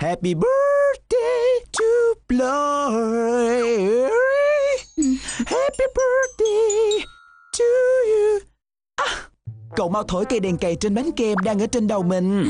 Happy birthday to Glory. Happy birthday to you. Cậu mau thổi cây đèn cày trên bánh kem đang ở trên đầu mình.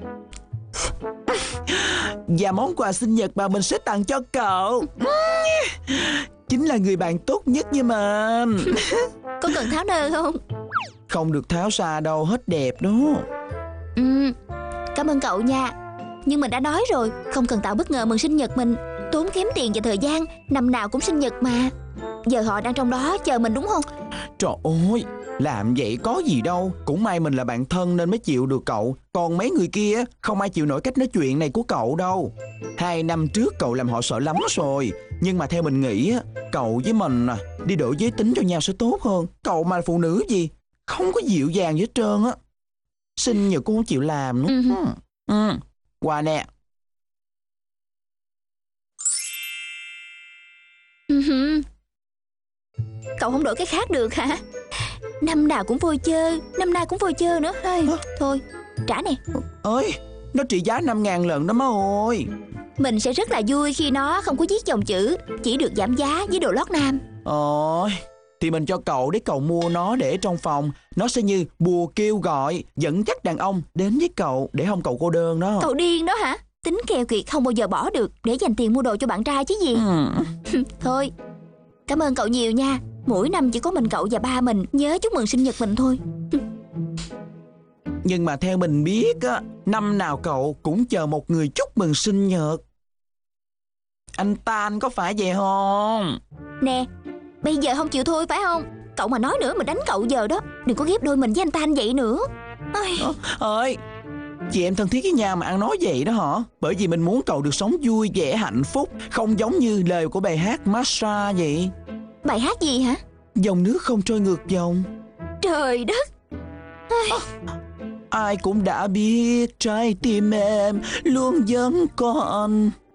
Và món quà sinh nhật mà mình sẽ tặng cho cậu chính là người bạn tốt nhất với mình. Có cần tháo nơ không? Không được tháo xa đâu, hết đẹp đó. Cảm ơn cậu nha. Nhưng mình đã nói rồi, không cần tạo bất ngờ mừng sinh nhật mình. Tốn kém tiền và thời gian, năm nào cũng sinh nhật mà. Giờ họ đang trong đó chờ mình đúng không? Trời ơi, làm vậy có gì đâu. Cũng may mình là bạn thân nên mới chịu được cậu. Còn mấy người kia không ai chịu nổi cách nói chuyện này của cậu đâu. 2 năm trước cậu làm họ sợ lắm rồi. Nhưng mà theo mình nghĩ cậu với mình đi đổi giới tính cho nhau sẽ tốt hơn. Cậu mà là phụ nữ gì, không có dịu dàng gì hết trơn á. Sinh nhật cũng không chịu làm nữa. Quà nè. Cậu không đổi cái khác được hả? Năm nào cũng vui chơi, năm nay cũng vui chơi nữa. Thôi, trả nè. Ơi, nó trị giá 5.000 lần đó má ơi. Mình sẽ rất là vui khi nó không có viết dòng chữ, chỉ được giảm giá với đồ lót nam. Ôi, thì mình cho cậu để cậu mua nó để trong phòng. Nó sẽ như bùa kêu gọi, dẫn dắt đàn ông đến với cậu để không cậu cô đơn đó. Cậu điên đó hả? Tính keo kiệt không bao giờ bỏ được để dành tiền mua đồ cho bạn trai chứ gì. Thôi, cảm ơn cậu nhiều nha. Mỗi năm chỉ có mình cậu và ba mình nhớ chúc mừng sinh nhật mình thôi. Nhưng mà theo mình biết năm nào cậu cũng chờ một người chúc mừng sinh nhật. Anh Tan có phải vậy không? Nè, bây giờ không chịu thôi phải không? Cậu mà nói nữa mình đánh cậu giờ đó. Đừng có ghép đôi mình với anh Tan vậy nữa. Ơi, chị em thân thiết với nhau mà ăn nói vậy đó hả? Bởi vì mình muốn cậu được sống vui vẻ hạnh phúc, không giống như lời của bài hát Masha vậy. Bài hát gì hả? Dòng nước không trôi ngược dòng. Trời đất. Ai cũng đã biết trái tim em luôn vẫn còn